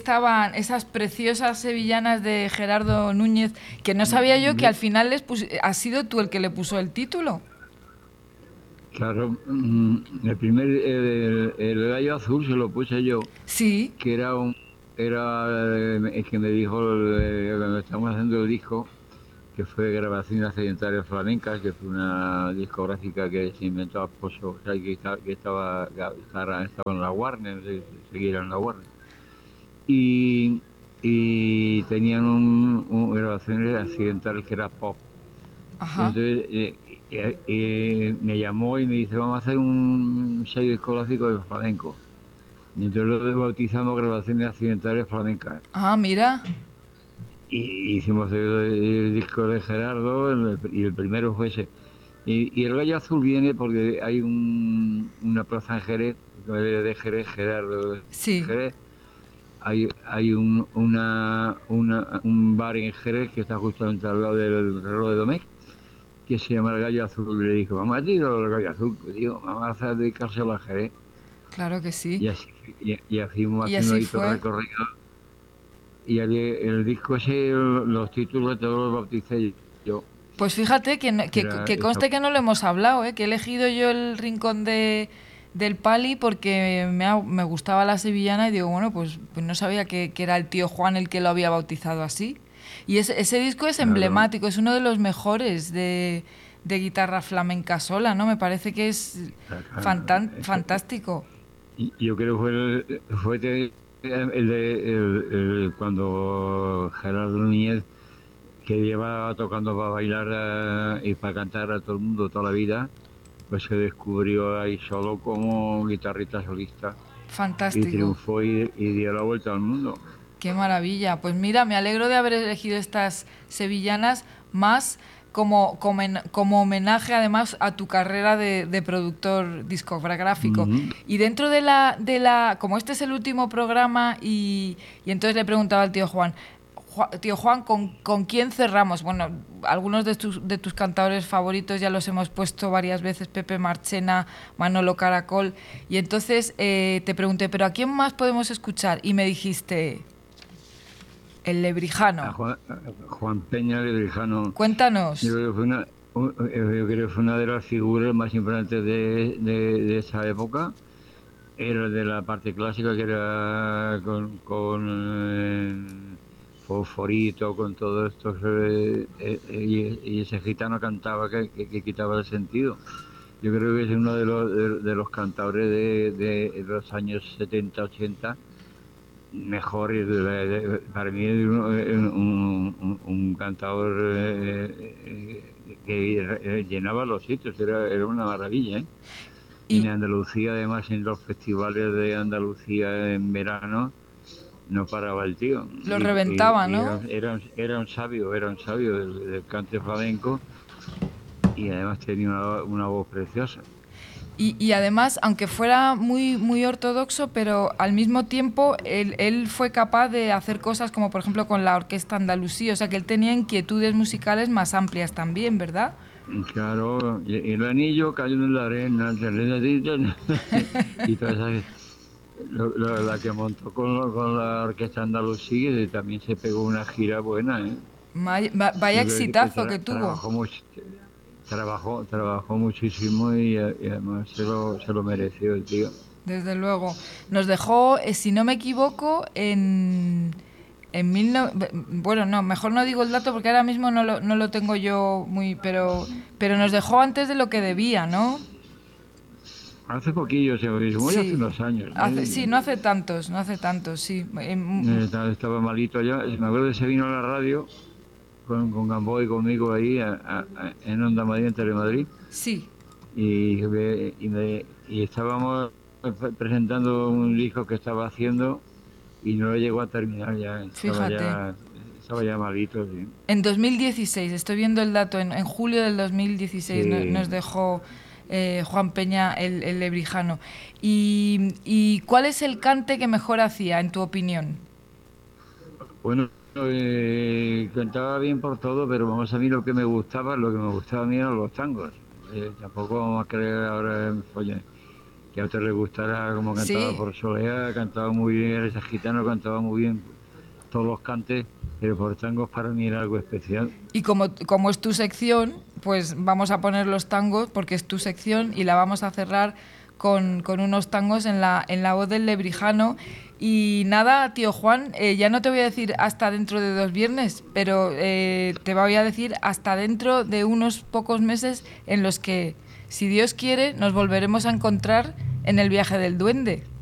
estaban esas preciosas sevillanas de Gerardo Núñez, que no sabía yo que al final has sido tú el que le puso el título. Claro, el gallo azul se lo puse yo, Sí. que era el que me dijo cuando estamos haciendo el disco, que fue Grabaciones Accidentales Flamencas, que fue una discográfica que se inventó a Pozo, o sea, estaba en la Warner, seguía en la Warner. Y, y tenían Grabaciones Accidentales que era pop. Y Ajá. entonces me llamó y me dice, vamos a hacer un sello discográfico de flamenco. Y entonces lo bautizamos Grabaciones Accidentales Flamencas. Ah, mira. Y hicimos el disco de Gerardo y el primero fue ese. Y el Gallo Azul viene porque hay una plaza en Jerez, de Jerez, Gerardo de Sí. Jerez. Hay un bar en Jerez que está justamente al lado del reloj de Domecq, que se llama el Gallo Azul. Y le dijo, vamos a tirar el Gallo Azul. Pues digo, vamos a hacer dedicárselo a Jerez. Claro que sí. Y así fuimos Y haciendo así ahí todo el fue. recorrido. Y el disco ese, los títulos todos los bauticé yo. Pues fíjate que, Era que esa. conste que no lo hemos hablado, ¿eh? Que he elegido yo el rincón del Pali porque me gustaba la sevillana y digo, bueno, pues no sabía que era el tío Juan el que lo había bautizado así. Y ese disco es Claro. emblemático, es uno de los mejores de guitarra flamenca sola, ¿no? Me parece que es Claro, fantástico. y yo creo que cuando Gerardo Núñez, que lleva tocando para bailar y para cantar a todo el mundo toda la vida, pues se descubrió ahí solo como guitarrista solista y Fantástico. triunfó y dio la vuelta al mundo. Qué maravilla. Pues mira, me alegro de haber elegido estas sevillanas más como homenaje además a tu carrera de productor discográfico. Ujú. Y dentro como este es el último programa y entonces le preguntaba al tío Juan, tío Juan, ¿con quién cerramos? Bueno, algunos de tus cantadores favoritos ya los hemos puesto varias veces, Pepe Marchena, Manolo Caracol, y entonces te pregunté, ¿pero a quién más podemos escuchar? Y me dijiste, el Lebrijano. A Juan Peña Lebrijano, yo Cuéntanos. creo que yo creo que fue una de las figuras más importantes de esa época. Era de la parte clásica, que era con Fosforito, con todo esto, y ese gitano cantaba que quitaba el sentido. Yo creo que es uno de los cantadores de los años 70 80 mejores. Para mí es un cantador que llenaba los sitios, era una maravilla, ¿eh? Y en Y Andalucía, además, en los festivales de Andalucía en verano, no paraba el tío. lo reventaba, Y ¿no? era un sabio del cante flamenco, y además tenía una voz preciosa. Y además, aunque fuera muy ortodoxo, pero al mismo tiempo él fue capaz de hacer cosas como, por ejemplo, con la Orquesta Andalusí. O sea, que él tenía inquietudes musicales más amplias también, ¿verdad? Y claro, y el anillo cayó en la arena, y toda esa, la que montó con la Orquesta Andalusí, también se pegó una gira buena, ¿eh? Vaya Yo creo que exitazo que tuvo. trabajó muchísimo, y además se lo mereció el tío. Desde luego. Nos dejó, si no me equivoco, en bueno, no, mejor no digo el dato porque ahora mismo no lo tengo yo muy... Pero nos dejó antes de lo que debía, ¿no? Hace poquillo se lo ya hace Sí. unos años, Sí, no hace tantos, sí. estaba malito ya. Me acuerdo que se vino a la radio con Gamboa y conmigo ahí en Onda Madrid, en Telemadrid, Sí, y estábamos presentando un disco que estaba haciendo y no lo llegó a terminar ya, fíjate. estaba ya malito, sí. En 2016, estoy viendo el dato, en julio del 2016 nos Sí, dejó Juan Peña el Lebrijano. Y cuál es el cante que mejor hacía, en tu opinión? bueno, cantaba bien por todo, pero vamos, a mí lo que me gustaba a mí eran los tangos. Tampoco vamos a creer ahora en follón. que a usted le gustara como cantaba Sí. por Soleá, cantaba muy bien, ese gitano cantaba muy bien todos los cantes, pero por tangos para mí era algo especial. Y como es tu sección, pues vamos a poner los tangos porque es tu sección y la vamos a cerrar con unos tangos en la voz del Lebrijano. Y nada, tío Juan, ya no te voy a decir hasta dentro de 2 viernes, pero te voy a decir hasta dentro de unos pocos meses en los que, si Dios quiere, nos volveremos a encontrar en el viaje del duende.